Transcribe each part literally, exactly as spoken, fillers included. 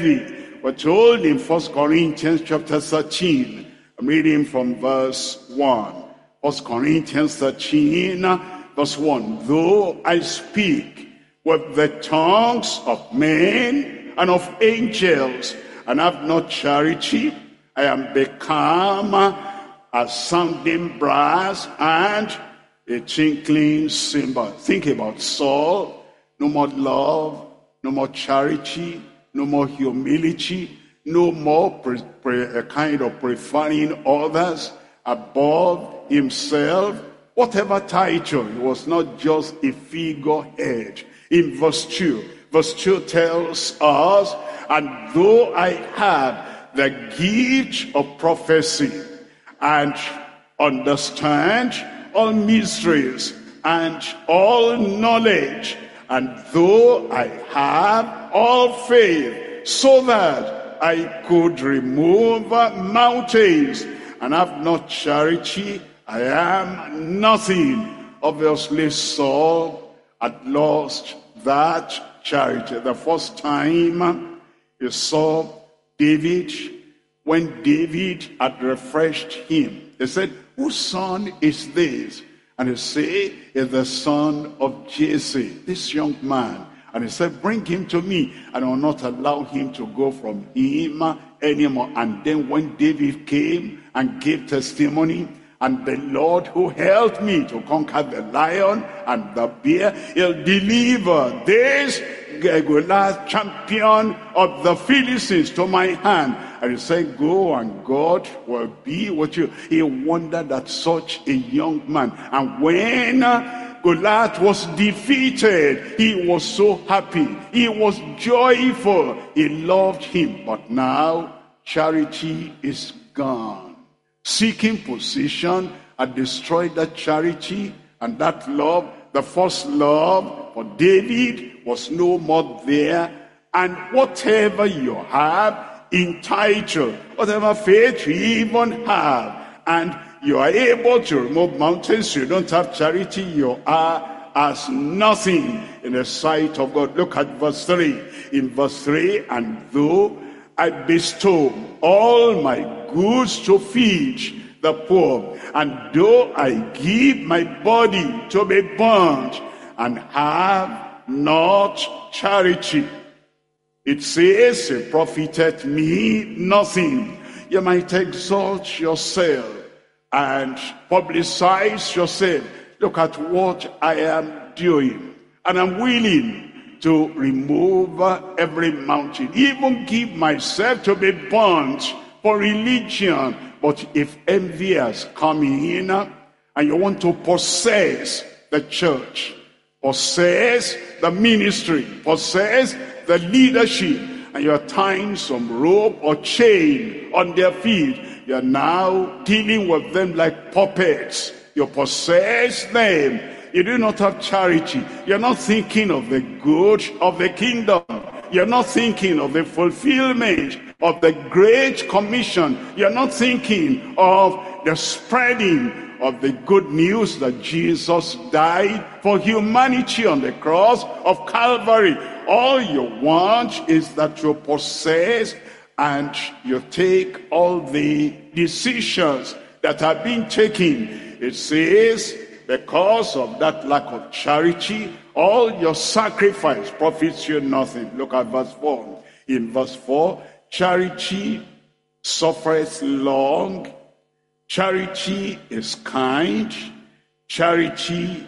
We're told in First Corinthians chapter thirteen, I'm reading from verse one. First Corinthians thirteen, verse one. Though I speak with the tongues of men and of angels, and have not charity, I am become a sounding brass and a tinkling cymbal. Think about Saul. No more love, no more charity, no more humility, no more pre pre a kind of preferring others above himself. Whatever title, he was not just a figurehead. In verse two, verse two tells us, and though I have the gift of prophecy and understand all mysteries and all knowledge, and though I have all faith, so that I could remove mountains, and have not charity, I am nothing. Obviously, Saul had lost that charity. The first time you saw David, when David had refreshed him, they said, whose son is this? And he said, it's the son of Jesse, this young man. And he said, bring him to me, and I will not allow him to go from him anymore. And then when David came and gave testimony, and the Lord who helped me to conquer the lion and the bear, he'll deliver this Goliath, champion of the Philistines, to my hand. And he said, go, and God will be with you. He wondered at such a young man. And when Goliath was defeated, he was so happy. He was joyful. He loved him. But now, charity is gone. Seeking position had destroyed that charity and that love. The first love for David was no more there. And whatever you have in title, whatever faith you even have, and you are able to remove mountains, you don't have charity, you are as nothing in the sight of God. Look at verse three. In verse three, and though I bestow all my goods to feed the poor, and though I give my body to be burned, and have not charity, it says, it profiteth me nothing. You might exalt yourself and publicize yourself. Look at what I am doing, and I'm willing to remove every mountain, even give myself to be burnt for religion. But if envy has come in, and you want to possess the church, possess the ministry, possess the leadership, and you are tying some rope or chain on their feet, you are now dealing with them like puppets. You possess them. You do not have charity. You're not thinking of the good of the kingdom. You're not thinking of the fulfillment of the Great Commission. You're not thinking of the spreading of the good news that Jesus died for humanity on the cross of Calvary. All you want is that you possess and you take all the decisions that have been taken. It says, because of that lack of charity, all your sacrifice profits you nothing. Look at verse four. In verse four, charity suffereth long, charity is kind, charity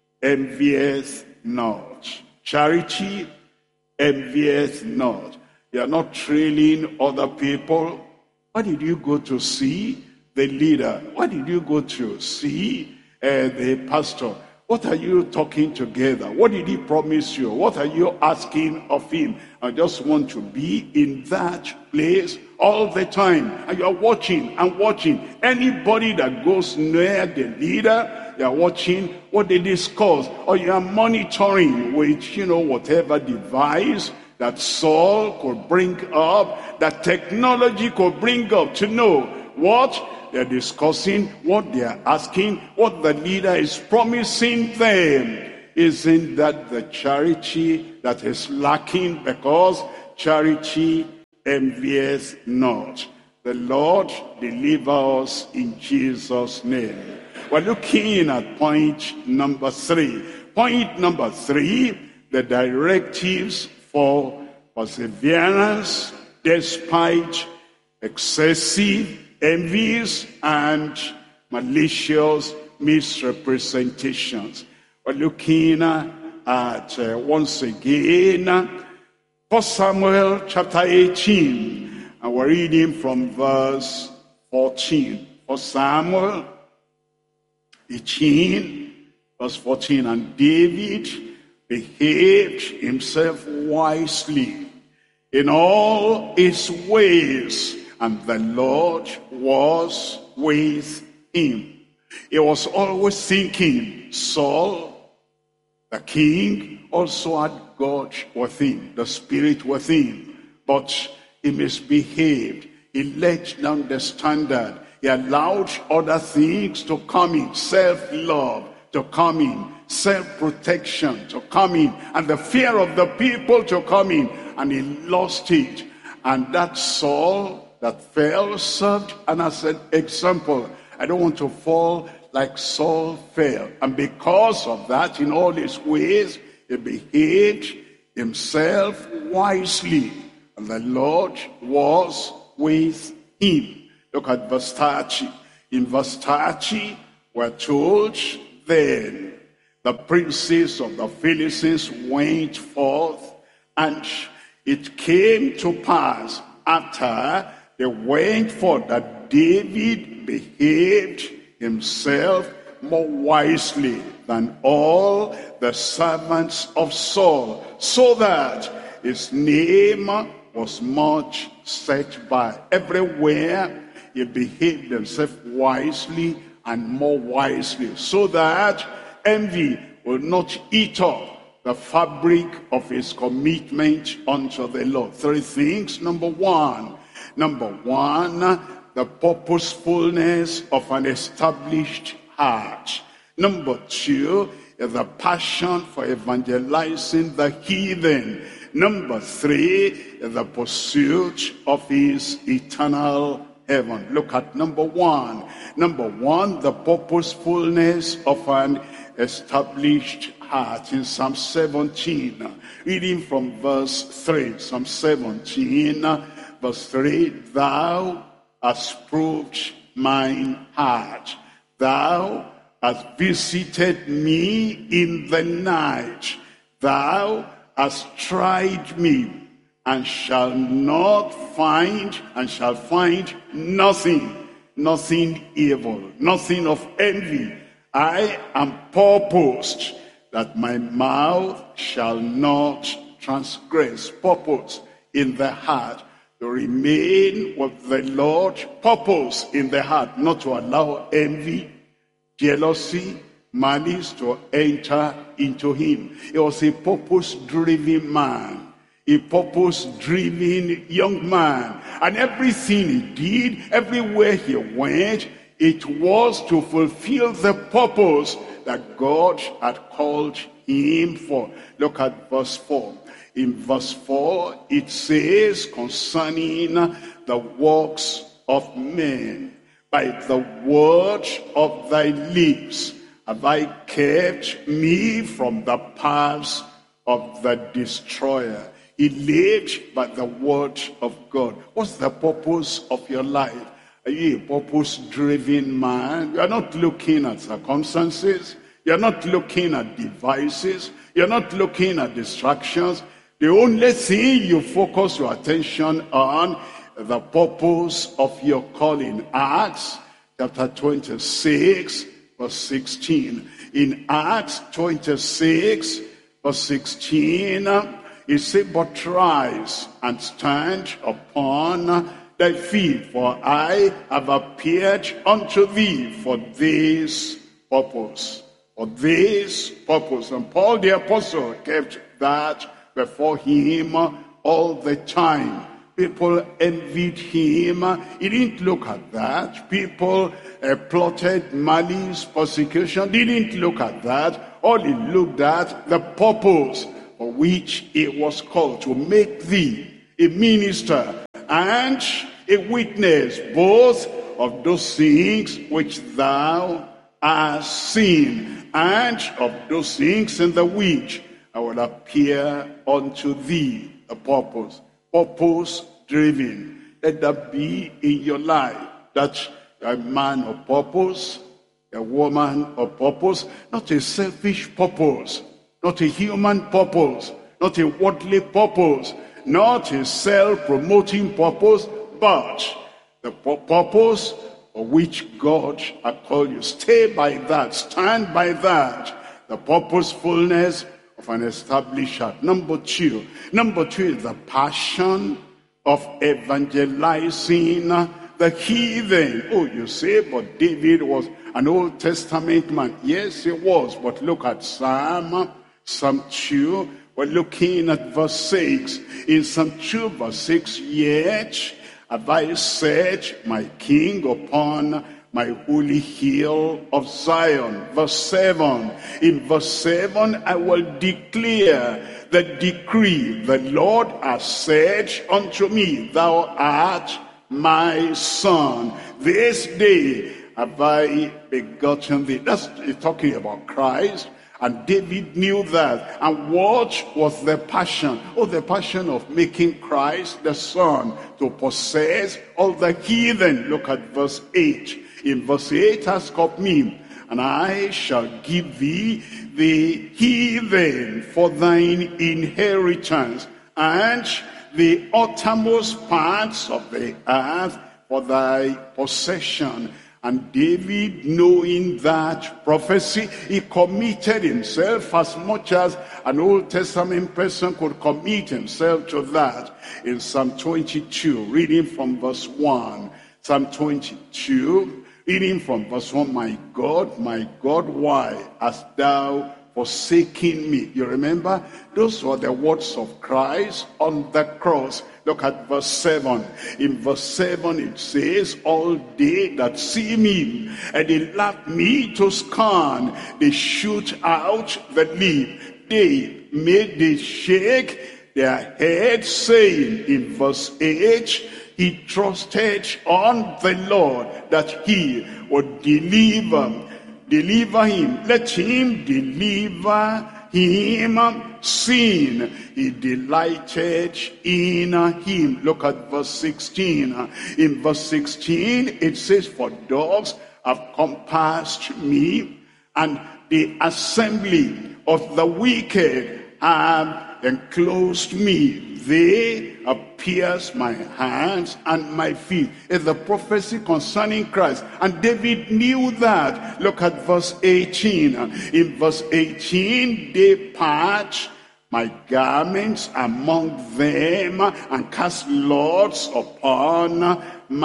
envieth not. Charity envieth not. You are not trailing other people. Why did you go to see the leader? Why did you go to see Uh, the pastor? What are you talking together? What did he promise you? What are you asking of him? I just want to be in that place all the time. And you're watching and watching. Anybody that goes near the leader, you're watching what they discuss. Or you're monitoring with, you know, whatever device that Saul could bring up, that technology could bring up, to know what they're discussing, what they're asking, what the leader is promising them. Isn't that the charity that is lacking? Because charity envieth not. The Lord deliver us in Jesus' name. We're looking at point number three. Point number three, the directives for perseverance despite excessive envies and malicious misrepresentations. We're looking at, uh, once again, First Samuel chapter eighteen, and we're reading from verse fourteen. First Samuel eighteen, verse fourteen. And David behaved himself wisely in all his ways, and the Lord was with him. He was always thinking, Saul, the king, also had God with him, the Spirit with him, but he misbehaved. He let down the standard. He allowed other things to come in, self-love to come in, self-protection to come in, and the fear of the people to come in, and he lost it. And that Saul that fell served and as an example. I don't want to fall like Saul fell. And because of that, in all his ways, he behaved himself wisely. And the Lord was with him. Look at verse thirty. In verse thirty, we're told, then the princes of the Philistines went forth, and it came to pass after they went forth that David behaved himself more wisely than all the servants of Saul, so that his name was much set by. Everywhere he behaved himself wisely and more wisely, so that envy will not eat up the fabric of his commitment unto the Lord. Three things. Number one, number one, the purposefulness of an established heart. Number two, the passion for evangelizing the heathen. Number three, the pursuit of his eternal heaven. Look at number one. Number one, the purposefulness of an established heart. In Psalm seventeen, reading from verse three, Psalm seventeen, verse three, thou hast proved mine heart. Thou hast visited me in the night. Thou hast tried me, and shall not find, and shall find nothing, nothing evil, nothing of envy. I am purposed that my mouth shall not transgress. Purpose in the heart, to remain with the Lord. Purpose in the heart, not to allow envy, jealousy, malice to enter into him. He was a purpose-driven man, a purpose-driven young man. And everything he did, everywhere he went, it was to fulfill the purpose that God had called him for. Look at verse four. In verse four, it says concerning the works of men, by the word of thy lips have I kept me from the paths of the destroyer. He lived by the word of God. What's the purpose of your life? Are you a purpose-driven man? You are not looking at circumstances. You are not looking at devices. You are not looking at distractions. The only thing you focus your attention on, the purpose of your calling. Acts chapter twenty-six, verse sixteen. In Acts twenty-six, verse sixteen, it says, but rise and stand upon thy feet, for I have appeared unto thee for this purpose. For this purpose. And Paul the apostle kept that before him all the time. People envied him. He didn't look at that. People uh, plotted malice, persecution. Didn't look at that. All he looked at, the purpose for which he was called, to make thee a minister and a witness both of those things which thou hast seen, and of those things in the which I will appear unto thee. A purpose, purpose driven. Let that be in your life, that you're a man of purpose, a woman of purpose, not a selfish purpose, not a human purpose, not a worldly purpose, not a self-promoting purpose, but the purpose for which God has called you. Stay by that, stand by that, the purposefulness of an established heart. Number two, number two is the passion of evangelizing the heathen. Oh, you say, but David was an Old Testament man. Yes, he was, but look at Psalm, Psalm two. We're looking at verse six. In Psalm two, verse six, yet have I set my king upon my holy hill of Zion. Verse seven. In verse seven, I will declare the decree. The Lord has said unto me, thou art my son. This day have I begotten thee. That's talking about Christ. And David knew that. And what was the passion? Oh, the passion of making Christ the Son to possess all the heathen. Look at verse eight. In verse eight, ask of me, and I shall give thee the heathen for thine inheritance, and the uttermost parts of the earth for thy possession. And David, knowing that prophecy, he committed himself as much as an Old Testament person could commit himself to that. In Psalm twenty-two, reading from verse one. Psalm twenty-two, reading from verse one. My God, my God, why hast thou forsaken me? You remember? Those were the words of Christ on the cross. Look at verse seven. In verse seven it says, all they that see me, and they laugh me to scorn, they shoot out the lip. They made they shake their heads, saying, in verse eight, he trusted on the Lord that he would deliver, deliver him. Let him deliver him, seeing he delighted in him. Look at verse sixteen. In verse sixteen it says, for dogs have compassed me, and the assembly of the wicked have enclosed me. They have pierced my hands and my feet. It's the prophecy concerning Christ. And David knew that. Look at verse eighteen. In verse eighteen, they part my garments among them and cast lots upon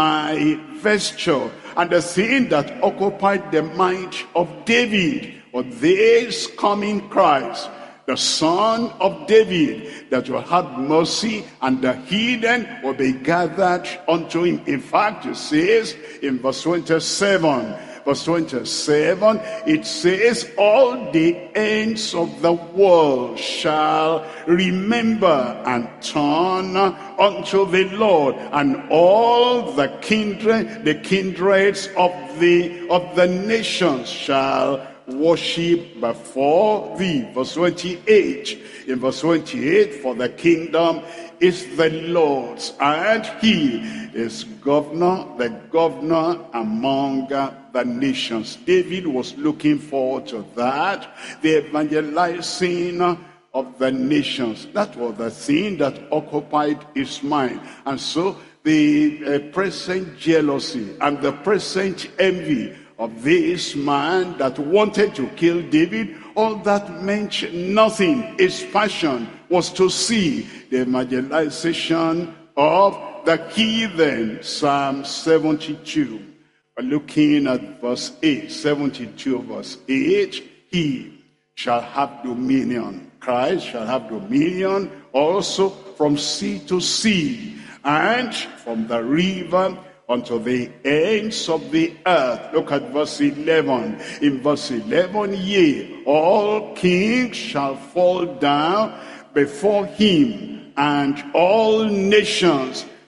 my vesture. And the thing that occupied the mind of David was this coming Christ, the Son of David, that will have mercy, and the heathen will be gathered unto him. In fact, it says in verse twenty-seven, verse twenty-seven, it says, all the ends of the world shall remember and turn unto the Lord, and all the kindred, the kindreds of the of the nations shall worship before thee. Verse twenty-eight. In verse twenty-eight, for the kingdom is the Lord's, and he is governor, the governor among the nations. David was looking forward to that, the evangelizing of the nations. That was the thing that occupied his mind. And so the uh, present jealousy and the present envy of this man that wanted to kill David, all that meant nothing. His passion was to see the evangelization of the heathen. Psalm seventy-two. We're looking at verse eight. seventy-two verse eight. He shall have dominion. Christ shall have dominion also from sea to sea, and from the river unto the ends of the earth. Look at verse eleven. In verse eleven, yea, all kings shall fall down before him, and all nations shall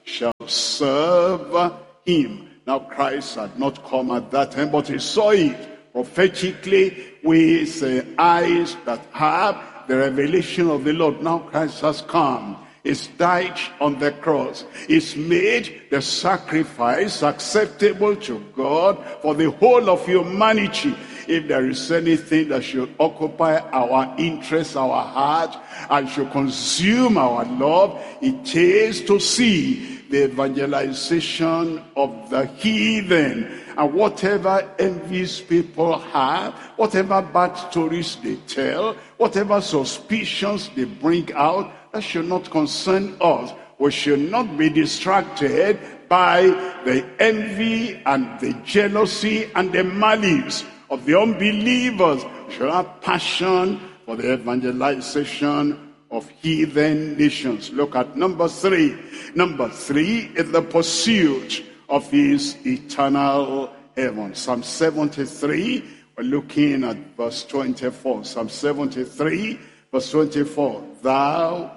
serve him. Now Christ had not come at that time, but he saw it prophetically with uh, eyes that have the revelation of the Lord. Now Christ has come. He's died on the cross. He's made the sacrifice acceptable to God for the whole of humanity. If there is anything that should occupy our interest, our heart, and should consume our love, it is to see the evangelization of the heathen. And whatever envies people have, whatever bad stories they tell, whatever suspicions they bring out, that should not concern us. We should not be distracted by the envy and the jealousy and the malice of the unbelievers. We should have passion for the evangelization of heathen nations. Look at number three. Number three is the pursuit of his eternal heaven. Psalm seventy-three, we're looking at verse twenty-four. Psalm seventy-three, verse twenty-four. Thou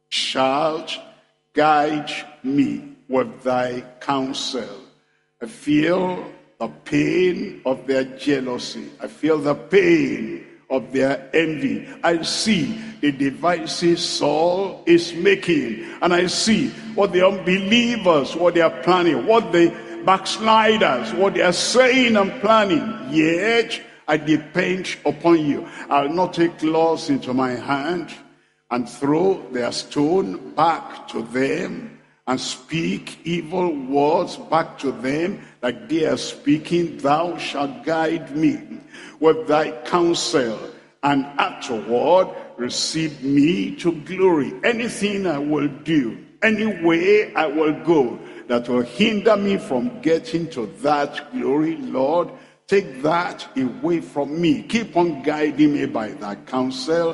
shalt guide me with thy counsel. I feel the pain of their jealousy. I feel the pain of their envy. I see the devices Saul is making, and I see what the unbelievers, what they are planning, what the backsliders, what they are saying and planning. Yet I depend upon you. I'll not take laws into my hand and throw their stone back to them and speak evil words back to them like they are speaking. Thou shalt guide me with thy counsel, and afterward receive me to glory. Anything I will do, any way I will go that will hinder me from getting to that glory, Lord, take that away from me. Keep on guiding me by thy counsel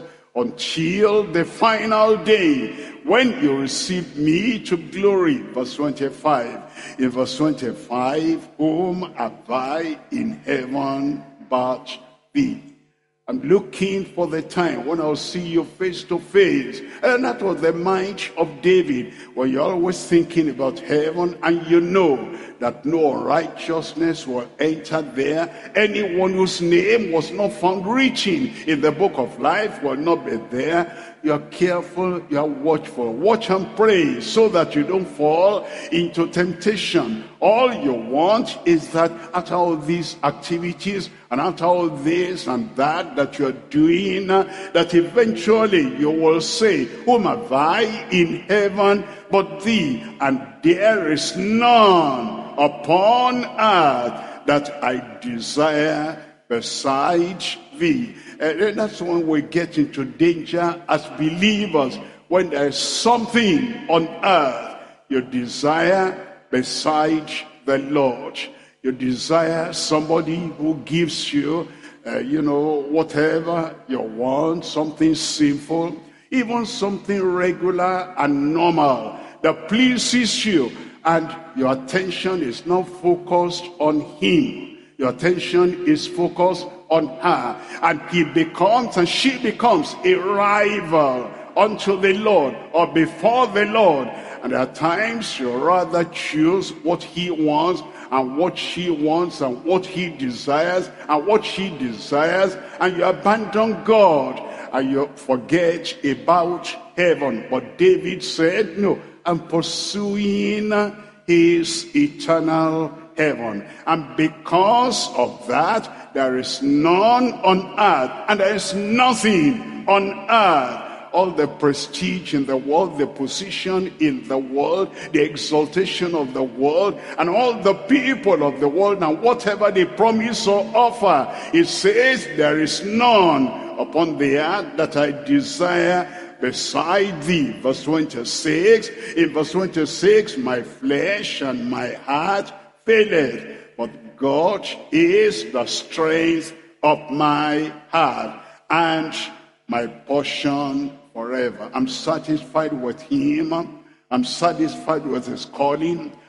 until the final day when you receive me to glory. Verse twenty-five. In verse twenty-five, whom have I in heaven but thee? I'm looking for the time when I'll see you face to face. And that was the mind of David, where you're always thinking about heaven, and you know that no righteousness will enter there. Anyone whose name was not found written in the book of life will not be there. You're careful, you're watchful. Watch and pray so that you don't fall into temptation. All you want is that after all these activities and after all this and that that you're doing, that eventually you will say, whom have I in heaven but thee? And there is none upon earth that I desire beside thee. And that's when we get into danger as believers, when there's something on earth you desire beside the Lord. You desire somebody who gives you, uh, you know, whatever you want, something simple, even something regular and normal that pleases you, and your attention is not focused on him. Your attention is focused on her, and he becomes and she becomes a rival unto the Lord or before the Lord. And at times you rather choose what he wants and what she wants and what he desires and what she desires, and you abandon God and you forget about heaven. But David said, no, I'm pursuing his eternal heaven. And because of that, there is none on earth, and there is nothing on earth. All the prestige in the world, the position in the world, the exaltation of the world, and all the people of the world, and whatever they promise or offer, it says there is none upon the earth that I desire beside thee. Verse twenty-six, in verse twenty-six, my flesh and my heart faileth, but God is the strength of my heart and my portion forever. I'm satisfied with him. I'm satisfied with his calling.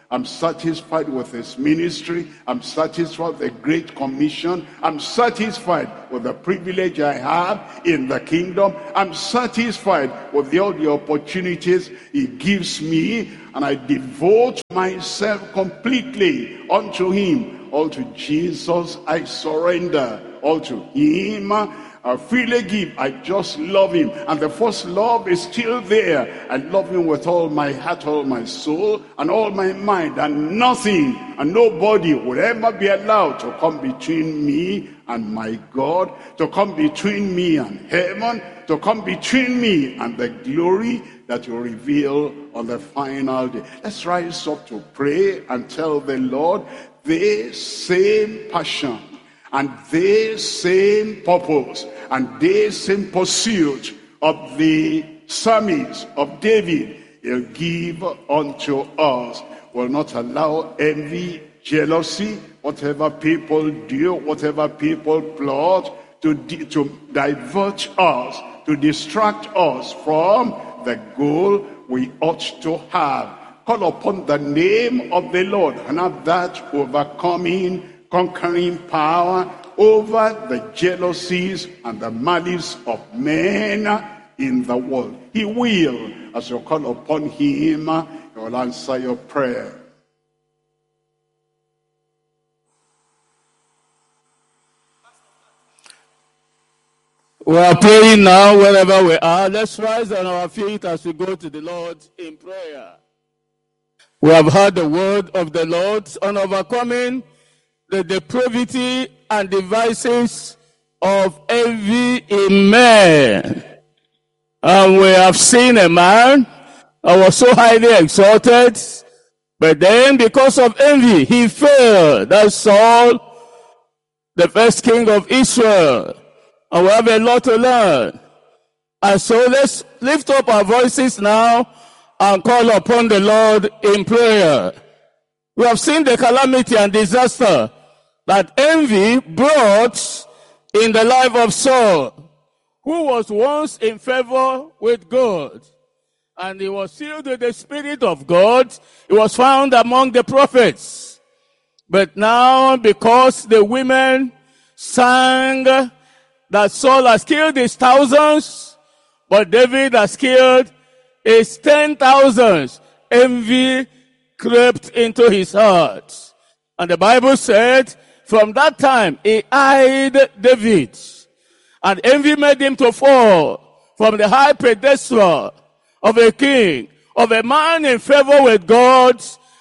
I'm satisfied with his ministry. I'm satisfied with the Great Commission. I'm satisfied with the privilege I have in the kingdom. I'm satisfied with all the opportunities he gives me. And I devote myself completely unto him. All to Jesus I surrender. All to him I freely give. I just love him. And the first love is still there. I love him with all my heart, all my soul, and all my mind. And nothing and nobody will ever be allowed to come between me and my God, to come between me and heaven, to come between me and the glory that will reveal on the final day. Let's rise up to pray and tell the Lord this same passion and this same purpose and this same pursuit of the psalmist of David he'll give unto us. Will not allow envy, jealousy, whatever people do, whatever people plot to, to divert us, to distract us from the goal we ought to have. Call upon the name of the Lord and have that overcoming, conquering power over the jealousies and the malice of men in the world. He will, as you call upon him, he will answer your prayer. We are praying now wherever we are. Let's rise on our feet as we go to the Lord in prayer. We have heard the word of the Lord on overcoming the depravity and devices of envy in men. And we have seen a man that was so highly exalted, but then because of envy, he fell. That's Saul, the first king of Israel. And we have a lot to learn. And so let's lift up our voices now and call upon the Lord in prayer. We have seen the calamity and disaster that envy brought in the life of Saul, who was once in favor with God. And he was filled with the Spirit of God. He was found among the prophets. But now, because the women sang that Saul has killed his thousands, but David has killed his ten thousands, envy crept into his heart. And the Bible said, from that time, he eyed David. And envy made him to fall from the high pedestal of a king, of a man in favor with God,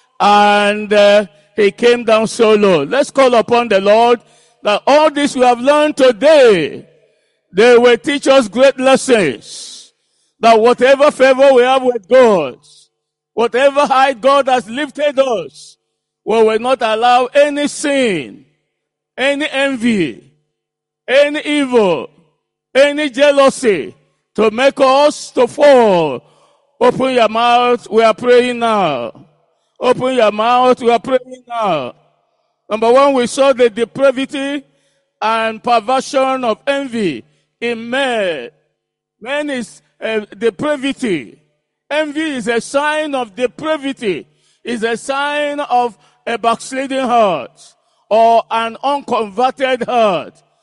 and uh, he came down so low. Let's call upon the Lord that all this we have learned today, they will teach us great lessons. That whatever favor we have with God, whatever height God has lifted us, we will not allow any sin, any envy, any evil, any jealousy to make us to fall. Open your mouth, we are praying now. Open your mouth, we are praying now. Number one, we saw the depravity and perversion of envy in men. Men is uh, depravity. Envy is a sign of depravity. It's a sign of a backsliding heart or an unconverted heart.